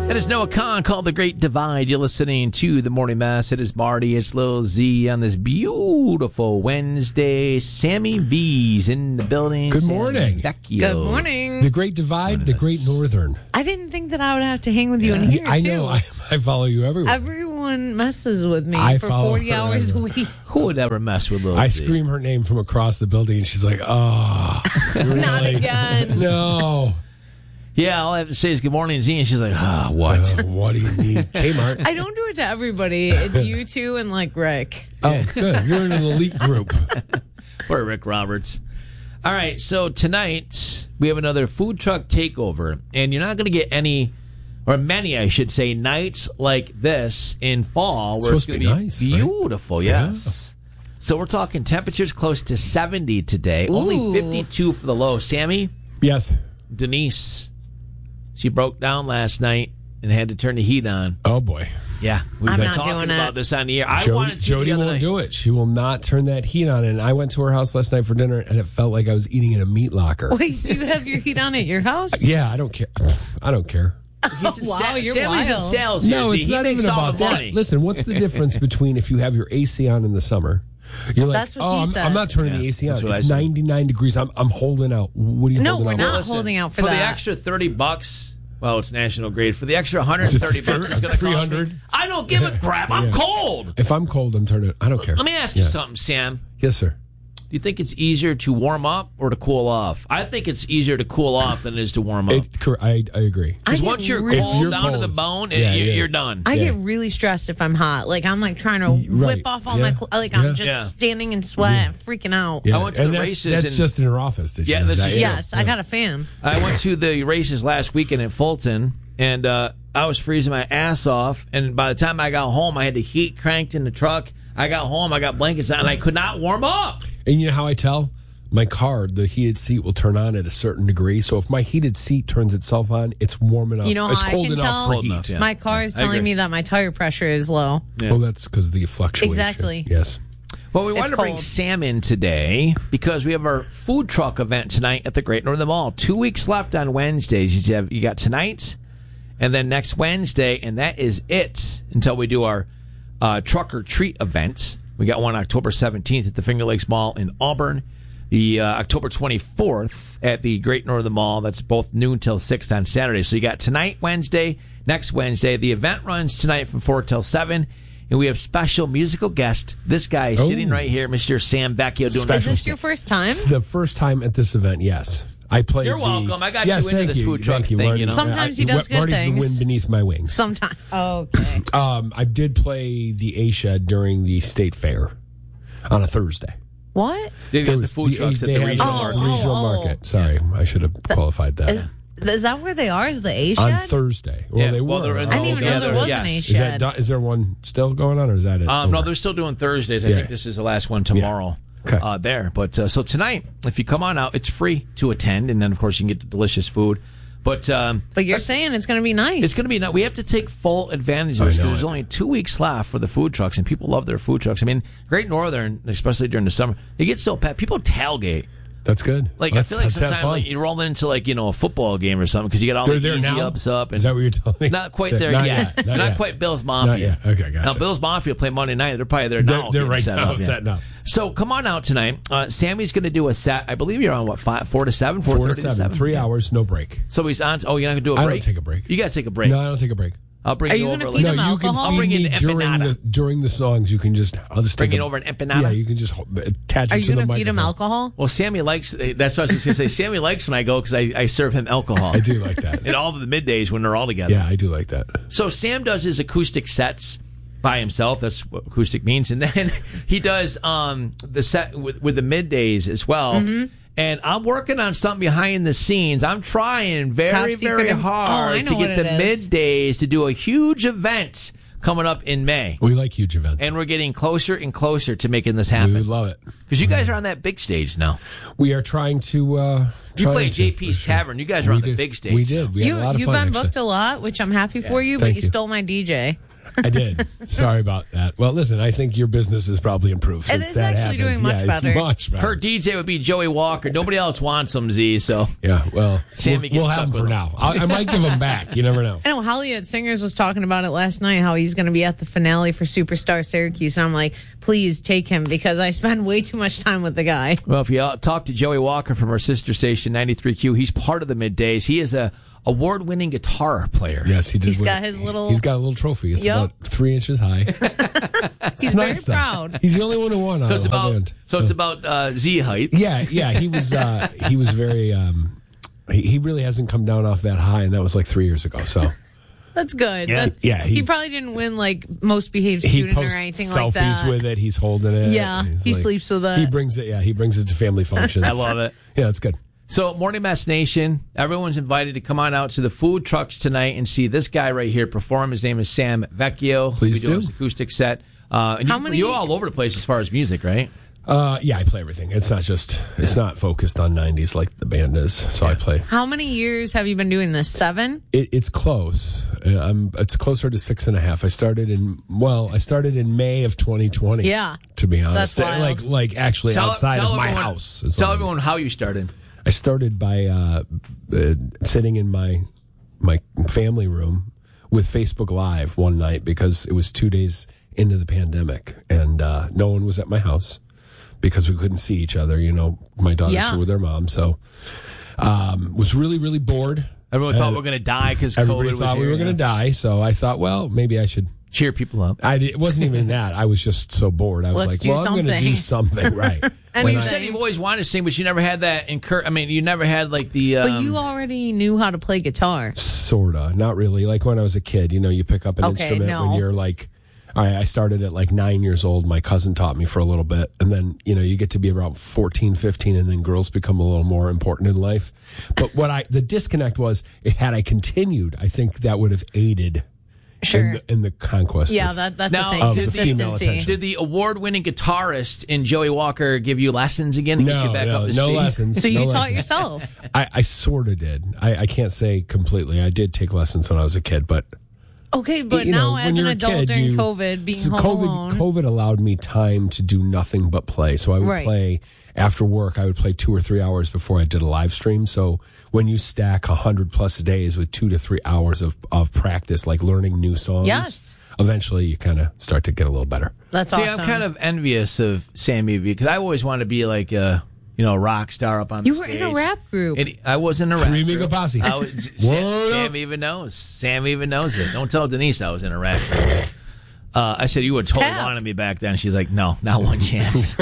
That is Noah Khan called The Great Divide. You're listening to The Morning Mass. It is Marty. It's Lil Z on this beautiful Wednesday. Sammy V's in the building. Good morning. Vecchio. Good morning. The Great Divide, the Great Northern. I didn't think that I would have to hang with you in here, I too. know. I follow you everywhere. Everyone messes with me I for follow 40 her hours a everywhere. week. Who would ever mess with Lil I Z? scream her name from across the building, and she's like, oh. Really? Not again. No. Yeah, all I have to say is good morning, Z, and she's like, what? What do you need? Kmart. I don't do it to everybody. It's you two and, like, Rick. Oh, good. You're in an elite group. Poor Rick Roberts. All right, so tonight we have another food truck takeover, and you're not going to get any, or many, I should say, nights like this in fall where it's going to be nice, right? beautiful. Yes. So we're talking temperatures close to 70 today. Only Ooh. 52 for the low. Sammy, Yes. Denise, she broke down last night and had to turn the heat on. Oh, boy. Yeah, we've I'm been not talking doing about it. this on the air. I Jody, wanted to Jody the other won't night. do it. She will not turn that heat on. And I went to her house last night for dinner, and it felt like I was eating in a meat locker. Wait, do you have your heat on at your house? Yeah, I don't care. I don't care. He's in Wow, you're Sammy's in wild. sales here. No, See, it's he not makes even all about the that. money. Listen, what's the difference between if you have your AC on in the summer? You're like, That's what he said. I'm not turning the AC on. that's what I It's said. 99 degrees. I'm holding out. What are you No, holding we're out? not Listen, holding out for the that. extra $30. Well, it's national grade. For the extra $130, it's going to cost me. 300? I don't give a crap. I'm cold. If I'm cold, I'm turning. I don't care. Let me ask you something, Sam. Yes, sir. Do you think it's easier to warm up or to cool off? I think it's easier to cool off than it is to warm up. I agree. I Because get once you're really- cold If you're down to the cold, bone, yeah, you're done. I Yeah. get really stressed if I'm hot. Like, I'm like trying to Right. whip off all Yeah. my clothes. Like, Yeah. I'm just Yeah. standing in sweat, freaking out. Yeah. I went to and the that's, races That's and- just in her office. That she Yeah, does this that. is- Yes, I got a fan. I went to the races last weekend at Fulton, and I was freezing my ass off. And by the time I got home, I had the heat cranked in the truck. I got home, I got blankets on, and I could not warm up. And you know how I tell? My car, the heated seat will turn on at a certain degree. So if my heated seat turns itself on, it's warm enough. You know it's how cold I can enough tell? for Cold heat. enough, yeah. My car is I agree. telling me that my tire pressure is low. Well, that's because of the fluctuation. Exactly. Yes. Well, we It's wanted to bring cold. Sam in today because we have our food truck event tonight at the Great Northern Mall. 2 weeks left on Wednesdays. You got tonight and then next Wednesday, and that is it until we do our truck or treat event. We got one October 17th at the Finger Lakes Mall in Auburn. The October 24th at the Great Northern Mall. That's both noon till 6 on Saturday. So you got tonight, Wednesday, next Wednesday. The event runs tonight from 4 till 7. And we have special musical guest. This guy is sitting right here, Mr. Sam Vecchio. Doing Is this your first time? It's the first time at this event, yes. I played. You're welcome. I got yes, you into thank this food truck thank you, thing, Marty. you know. Sometimes he does good Marty's things. the wind beneath my wings. Sometimes. Okay. I did play the A Shed during the state fair on a Thursday. What? They got There the was food trucks at the they had regional Oh, market. the regional oh. market. Sorry, I should have qualified that. Is that where they are? Is the A On shed? Thursday. Well, Yeah, they well, were. they're in I didn't even know there was an A Yes. Is, shed. is there one still going on, or is that it? No, over? they're still doing Thursdays. I Yeah. think this is the last one tomorrow Okay. there. But so tonight, if you come on out, it's free to attend. And then, of course, you can get the delicious food. But But you're saying it's going to be nice. it's going to be we have to take full advantage of this I know because there's it. only 2 weeks left for the food trucks, and people love their food trucks. I mean, Great Northern, especially during the summer, they get so packed. People tailgate. That's good. Like Let's- I feel like let's have sometimes fun. you roll into a football game or something because you get all They're the there easy now? ups up. And Is that what you're telling me? Not quite there Not yet. yet. Not yet. quite Bills Mafia. Not yet. Okay, gotcha. Now Bills Mafia play Monday night. They're probably there now. They're getting right set now up, yeah. setting up. So come on out tonight. Sammy's going to do a set. I believe you're on 4 to 7, 4 to 4:30 7, 3 Yeah. hours, no break. So he's on. Oh, you're not going to do a I break. don't take a break. You got to take a break. No, I don't take a break. I'll bring Are you you over. gonna feed No, him you can alcohol? I'll feed bring you me an during the songs. You can just I'll just Bring take it over an empanada? Yeah, you can just attach Are it you to the going to microphone. feed him alcohol? Well, Sammy likes. That's what I was just going to say. Sammy likes when I go because I serve him alcohol. I do like that. In all of the middays when they're all together. Yeah, I do like that. So Sam does his acoustic sets by himself. That's what acoustic means. And then he does the set with the middays as well. Mm-hmm. And I'm working on something behind the scenes. I'm trying very, Top secret very in- hard Oh, I know to get what the it is. middays to do a huge event coming up in May. We like huge events. And we're getting closer and closer to making this we happen. would love it. Because you guys are on that big stage now. We are trying to. You played to, JP's for sure. Tavern. You guys are We on the did. big stage. We did. We had a lot of You've fun. been actually. booked a lot, which I'm happy for you, but Thank you you. stole my DJ. I did. Sorry about that. Well, listen, I think your business has probably improved since is that actually happened. doing much It's better. much better. Her DJ would be Joey Walker. Nobody else wants him, Z. So Yeah, well, Sammy we'll gets have him stuck for with now. I might give him back. You never know. I know Holly at Singers was talking about it last night, how he's going to be at the finale for Superstar Syracuse. And I'm like, please take him because I spend way too much time with the guy. well, if you talk to Joey Walker from our sister station 93Q, he's part of the middays. He is a award-winning guitar player. Yes, he did. He's got his little- He's got a little trophy. It's Yep. about 3 inches high. He's very proud. He's the only one who won. So out it's of the whole about band. it's about Z height. Yeah. He was very. He really hasn't come down off that high, and that was like 3 years ago. So That's good. Yeah. Yeah, he he's- probably didn't win like most behaved he student or posts anything selfies like that. with it. He's holding it. Yeah, He's he sleeps with it. He brings it. Yeah, he brings it to family functions. I love it. Yeah, it's good. So, Morning Mass Nation, everyone's invited to come on out to the food trucks tonight and see this guy right here perform. His name is Sam Vecchio. Please We do do. his acoustic set. And How many- You're all over the place as far as music, right? Yeah, I play everything. It's not focused on 90s like the band is. So I play. How many years have you been doing this? 7? It's close. It's closer to 6.5. I started in May of 2020. Yeah. To be honest, That's wild. like actually outside of my everyone- house. is Tell what I mean. everyone how you started. I started by sitting in my family room with Facebook Live one night because it was 2 days into the pandemic and no one was at my house because we couldn't see each other. You know, my daughters Yeah. were with their mom, so was really really bored. Everyone thought we were going to die because COVID Everybody was thought we here, were going to die, so I thought, well, maybe I should. cheer people up. It wasn't even that. I was just so bored. I was Let's like, do well, I'm going to do something. something right. And When you You I- said you've always wanted to sing, but you never had that. You never had like the. But you already knew how to play guitar. Sorta, not really. Like when I was a kid, you pick up an Okay, instrument no. when you're like, I started at like 9 years old. My cousin taught me for a little bit. And then, you get to be around 14, 15, and then girls become a little more important in life. But the disconnect was, had I continued, I think that would have aided Sure. in the conquest. Yeah, of- that's Now, a thing. of the female Consistency. attention. Did the award-winning guitarist in Joey Walker give you lessons again to get you back up to no speed? lessons. So you no taught lessons. yourself. I sort of did. I can't say completely. I did take lessons when I was a kid, but Okay, but you know, now when as an you're a adult kid, during COVID, being so home alone. COVID allowed me time to do nothing but play. So I would Right. play after work. I would play 2 or 3 hours before I did a live stream. So when you stack 100+ days with 2 to 3 hours of practice, like learning new songs, Yes. eventually you kind of start to get a little better. That's See, awesome. I'm kind of envious of Sammy because I always wanted to be like a rock star up on the You were stage. in a rap group. I was in a rap Three group. Amigo Posse. Word Sam up. even knows. Sam even knows it. Don't tell Denise I was in a rap group. I said you would totally Tap. wanted me back then. She's like, no, not one chance.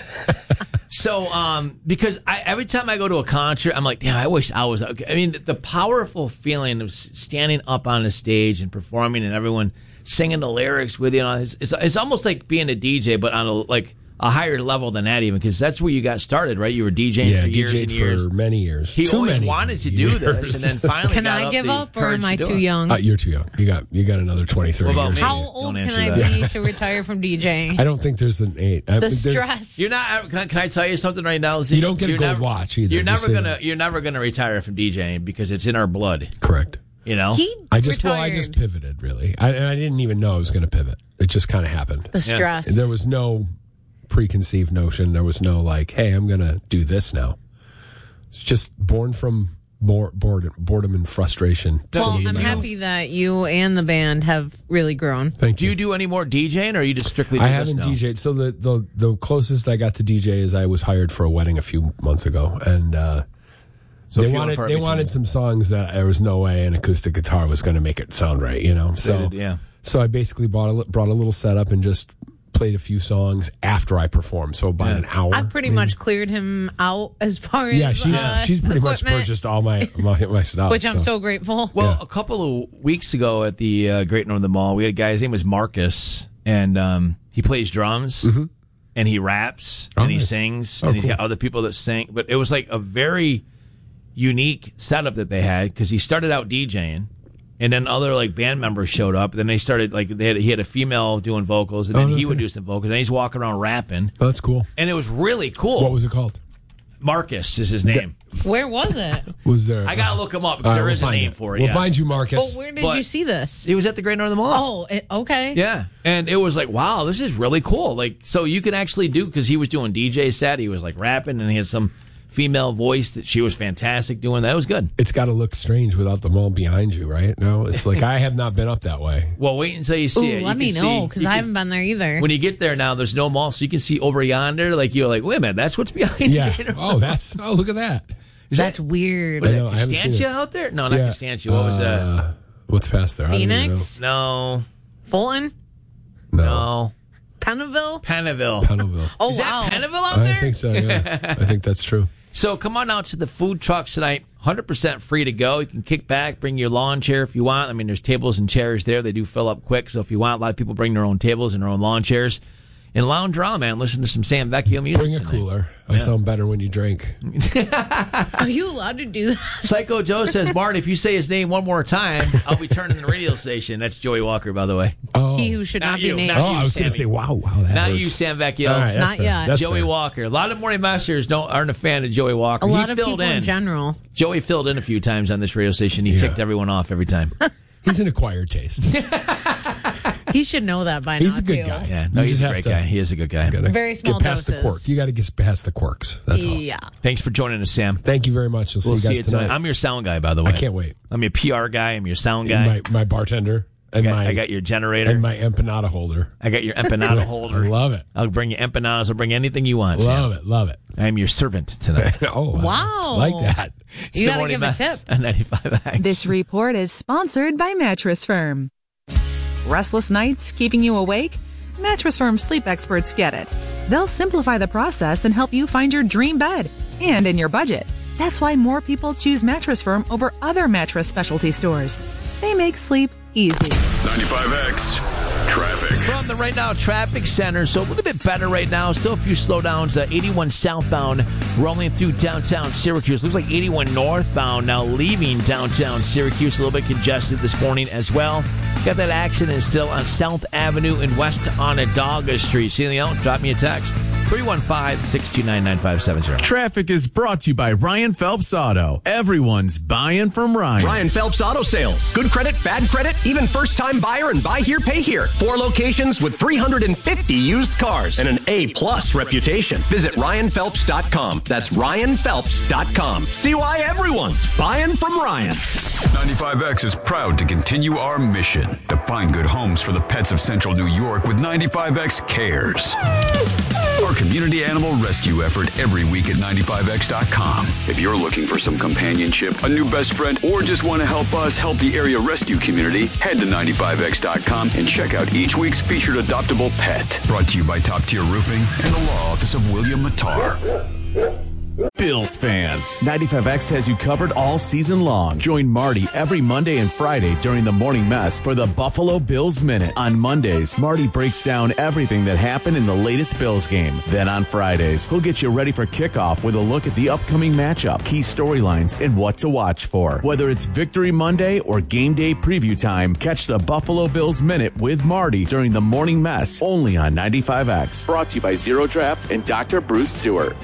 So, because every time I go to a concert, I'm like, damn, I wish I was. I mean, the powerful feeling of standing up on a stage and performing, and everyone singing the lyrics with you. It's almost like being a DJ, but on a higher level than that, even because that's where you got started, right? You were DJing Yeah, for years DJ'd and years. for many years. He Too always many wanted to do this, years. and then finally Can got I give the up, or courage am I to do too it. young? You're too young. You got another 20, 30 What about years. me? How Don't old answer can I that. be to retire from DJing? I don't think there's an age. The stress. You're not. Can I tell you something right now? Z? You don't get a You're gold never- watch either, You're just never so you gonna. You're never gonna retire from DJing because it's in our blood. Correct. You know. He I retired. just pivoted really. I didn't even know I was going to pivot. It just kind of happened. The stress. There was no preconceived notion. There was no like, hey, I'm going to do this now. It's just born from boredom and frustration. Well, sitting in I'm my happy house. that you and the band have really grown. Thank Do you. you do any more DJing, or are you just strictly? I do this haven't now? DJed. So the closest I got to DJ is I was hired for a wedding a few months ago, and So they few and far wanted between. some songs that there was no way an acoustic guitar was going to make it sound right. So Yeah. So I basically brought a little setup and just played a few songs after I performed. So about an hour. I pretty much cleared him out as far Yeah, as she's pretty much equipment, purchased all my stuff. which I'm so grateful. Well, Yeah. a couple of weeks ago at the Great Northern Mall, we had a guy. His name was Marcus, and he plays drums and he raps and he nice. sings, Oh, and he's cool. got other people that sing. But it was like a very unique setup that they had because he started out DJing. And then other like band members showed up. Then they started like he had a female doing vocals, and then he would do some vocals. And he's walking around rapping, Oh, that's cool. and it was really cool. What was it called? Marcus is his name. Where was it? Was there? I got to look him up because there is a name for it. We'll yes. find you, Marcus. But where did you see this? It was at the Great Northern Mall. Okay. Yeah. And it was like, wow, this is really cool. Like, so you can actually do, because he was doing DJ set, he was like rapping, and he had some female voice that she was fantastic doing that. It was good. It's got to look strange without the mall behind you, right? No, it's like I have not been up that way. Well, wait until you see it. Let me know, because I haven't been there either. When you get there now, there's no mall, so you can see over yonder. Like, you're like, wait a minute, that's what's behind Yeah. you. Oh, look at that. That's weird. Was I know, I haven't seen Constantia it. out there? No, not Constantia. What was that? What's past there? Phoenix? No. Fulton? No. Pennville? Pennville. Oh, Is wow. that Pennville out there? I think so, yeah. I think that's true. So come on out to the food trucks tonight. 100% free to go. You can kick back, bring your lawn chair if you want. I mean, there's tables and chairs there. They do fill up quick. So if you want, a lot of people bring their own tables and their own lawn chairs. And lounge around, man. Listen to some Sam Vecchio music. Bring a tonight. cooler. I sound better when you drink. Are you allowed to do that? Psycho Joe says, Bart, if you say his name one more time, I'll be turning the radio station. That's Joey Walker, by the way. Oh, He who should not be you, named. not I was going to Sammy. say, wow, that Not hurts. you, Sam Vecchio. All right, that's Not fair. yet. That's Joey fair. Walker. A lot of morning masters aren't a fan of Joey Walker. A lot He of filled people in in. general. Joey filled in a few times on this radio station. He Yeah. ticked everyone off every time. He's an acquired taste. He should know that by He's now, a good too. guy. Yeah, no, You he's just a have great to- guy. He is a good guy. Gotta Very small get past the doses. quirk. You got to get past the quirks. That's all. Yeah. Thanks for joining us, Sam. Thank you very much. We'll We'll see see you you guys tonight. I'm your sound guy, by the way. I can't wait. I'm your PR guy. I'm your sound guy. And my bartender and I got your generator. and my empanada holder. I got your empanada holder. I love it. I'll bring you empanadas. I'll bring you anything you want, Sam. Love it. I'm your servant tonight. Oh, Wow. I like that. It's You the gotta morning give a mess tip. on 95X. This report is sponsored by Mattress Firm. Restless nights keeping you awake? Mattress Firm sleep experts get it. They'll simplify the process and help you find your dream bed and in your budget. That's why more people choose Mattress Firm over other mattress specialty stores. They make sleep easy. 95X traffic. From the Right Now Traffic Center, so a little bit better right now. Still a few slowdowns. 81 southbound rolling through downtown Syracuse. Looks like 81 northbound now leaving downtown Syracuse. A little bit congested this morning as well. Got that accident still on South Avenue and West Onondaga Street. See anything else? Drop me a text. 315-629-9570. Traffic is brought to you by Ryan Phelps Auto. Everyone's buying from Ryan. Ryan Phelps Auto Sales. Good credit, bad credit, even first-time buyer and buy here, pay here. 4 locations with 350 used cars and an A-plus reputation. Visit RyanPhelps.com. That's RyanPhelps.com. See why everyone's buying from Ryan. 95X is proud to continue our mission to find good homes for the pets of Central New York with 95X Cares. Our community animal rescue effort every week at 95X.com. If you're looking for some companionship, a new best friend, or just want to help us help the area rescue community, head to 95X.com and check out each week's featured adoptable pet. Brought to you by Top Tier Roofing and the law office of William Mattar. Bills fans, 95X has you covered all season long. Join Marty every Monday and Friday during the morning mess for the Buffalo Bills Minute. On Mondays, Marty breaks down everything that happened in the latest Bills game. Then on Fridays, he'll get you ready for kickoff with a look at the upcoming matchup, key storylines, and what to watch for. Whether it's Victory Monday or game day preview time, catch the Buffalo Bills Minute with Marty during the morning mess only on 95X. Brought to you by Zero Draft and Dr. Bruce Stewart.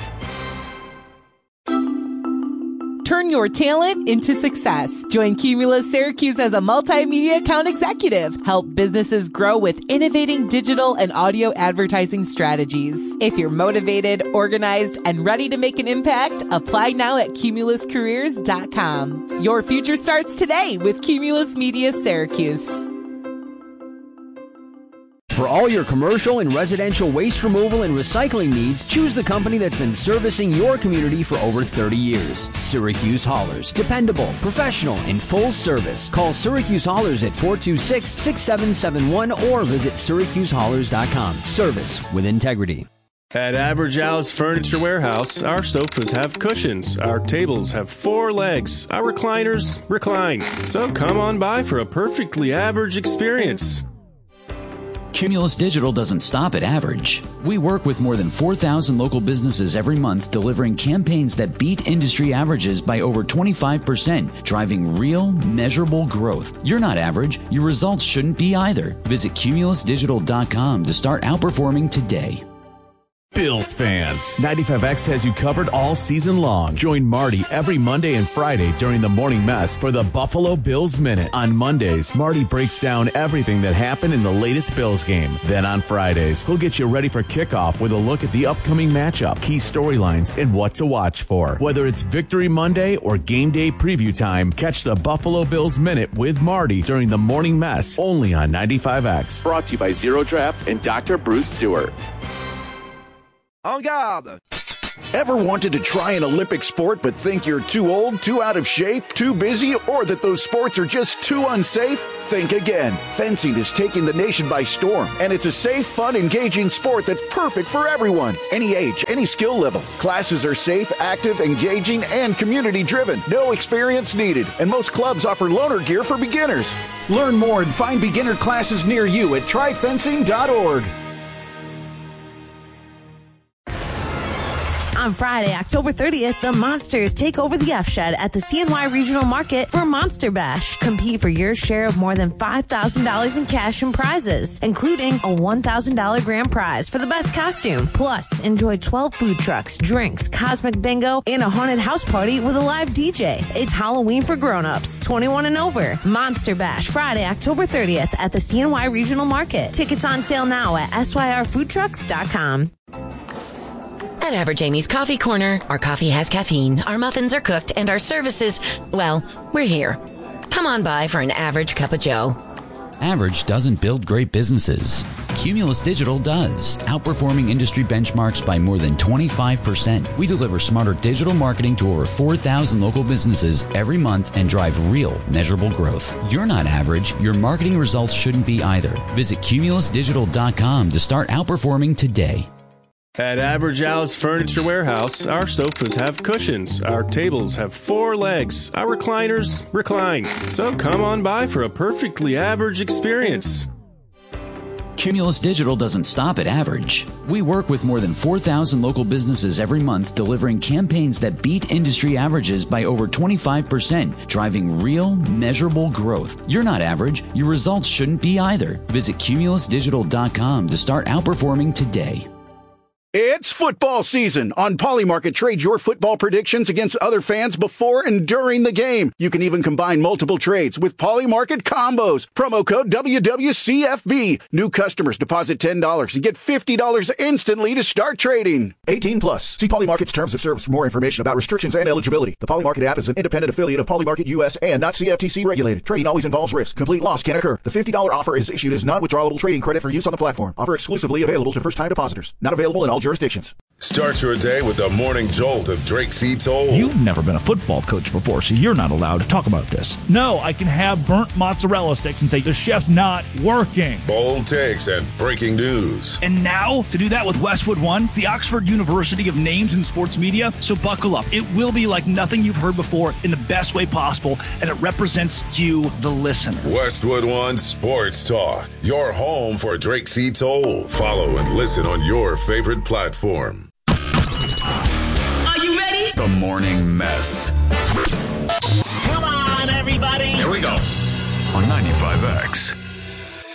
Turn your talent into success. Join Cumulus Syracuse as a multimedia account executive. Help businesses grow with innovating digital and audio advertising strategies. If you're motivated, organized, and ready to make an impact, apply now at cumuluscareers.com. Your future starts today with Cumulus Media Syracuse. For all your commercial and residential waste removal and recycling needs, choose the company that's been servicing your community for over 30 years. Syracuse Haulers. Dependable, professional, and full service. Call Syracuse Haulers at 426-6771 or visit syracusehaulers.com. Service with integrity. At Average Al's Furniture Warehouse, our sofas have cushions, our tables have 4 legs, our recliners recline. So come on by for a perfectly average experience. Cumulus Digital doesn't stop at average. We work with more than 4,000 local businesses every month, delivering campaigns that beat industry averages by over 25%, driving real, measurable growth. You're not average. Your results shouldn't be either. Visit cumulusdigital.com to start outperforming today. Bills fans, 95X has you covered all season long. Join Marty every Monday and Friday during the morning mess for the Buffalo Bills Minute. On Mondays, Marty breaks down everything that happened in the latest Bills game. Then on Fridays, he'll get you ready for kickoff with a look at the upcoming matchup, key storylines, and what to watch for. Whether it's Victory Monday or game day preview time, catch the Buffalo Bills Minute with Marty during the morning mess, only on 95X. Brought to you by Zero Draft and Dr. Bruce Stewart. En garde! Ever wanted to try an Olympic sport but think you're too old, too out of shape, too busy, or that those sports are just too unsafe? Think again. Fencing is taking the nation by storm, and it's a safe, fun, engaging sport that's perfect for everyone. Any age, any skill level. Classes are safe, active, engaging, and community-driven. No experience needed, and most clubs offer loaner gear for beginners. Learn more and find beginner classes near you at tryfencing.org. On Friday, October 30th, the Monsters take over the F Shed at the CNY Regional Market for Monster Bash. Compete for your share of more than $5,000 in cash and prizes, including a $1,000 grand prize for the best costume. Plus, enjoy 12 food trucks, drinks, cosmic bingo, and a haunted house party with a live DJ. It's Halloween for grown-ups, 21 and over. Monster Bash, Friday, October 30th at the CNY Regional Market. Tickets on sale now at syrfoodtrucks.com. At Average Amy's Coffee Corner, our coffee has caffeine, our muffins are cooked, and our services, well, we're here. Come on by for an average cup of joe. Average doesn't build great businesses. Cumulus Digital does, outperforming industry benchmarks by more than 25%. We deliver smarter digital marketing to over 4,000 local businesses every month and drive real, measurable growth. You're not average. Your marketing results shouldn't be either. Visit cumulusdigital.com to start outperforming today. At Average Al's Furniture Warehouse, our sofas have cushions, our tables have 4 legs, our recliners recline. So come on by for a perfectly average experience. Cumulus Digital doesn't stop at average. We work with more than 4,000 local businesses every month, delivering campaigns that beat industry averages by over 25%, driving real, measurable growth. You're not average. Your results shouldn't be either. Visit cumulusdigital.com to start outperforming today. It's football season. On Polymarket, trade your football predictions against other fans before and during the game. You can even combine multiple trades with Polymarket combos. Promo code WWCFB. New customers deposit $10 and get $50 instantly to start trading. 18 plus. See Polymarket's terms of service for more information about restrictions and eligibility. The Polymarket app is an independent affiliate of Polymarket US and not CFTC regulated. Trading always involves risk. Complete loss can occur. The $50 offer is issued as non-withdrawable trading credit for use on the platform. Offer exclusively available to first-time depositors. Not available in all jurisdictions. Start your day with the morning jolt of Drake C. Toll. You've never been a football coach before, so you're not allowed to talk about this. No, I can have burnt mozzarella sticks and say the chef's not working. Bold takes and breaking news. And now, to do that with Westwood One, the Oxford University of names in sports media. So buckle up. It will be like nothing you've heard before in the best way possible, and it represents you, the listener. Westwood One Sports Talk, your home for Drake C. Toll. Follow and listen on your favorite platform. Are you ready? The Morning Mess. Come on, everybody. Here we go. On 95X.